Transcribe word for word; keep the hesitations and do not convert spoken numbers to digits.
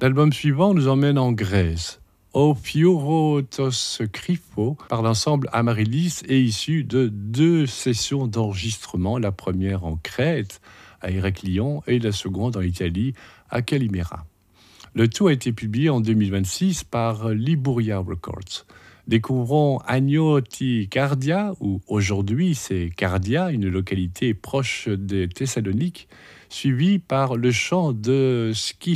L'album suivant nous emmène en Grèce. O Piourotos Krypho par l'ensemble Amaryllis est issu de deux sessions d'enregistrement, la première en Crète, à Héraclion, et la seconde en Italie, à Calimera. Le tout a été publié en deux mille vingt-six par Liburia Records. Découvrons Agnoti Cardia, ou aujourd'hui c'est Cardia, une localité proche de Thessalonique, suivie par le chant de Ski